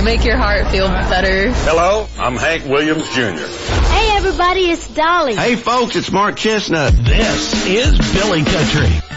make your heart feel better. Hello, I'm Hank Williams Jr. Hey, everybody, it's Dolly. Hey, folks, it's Mark Chestnut. This is Billy Country.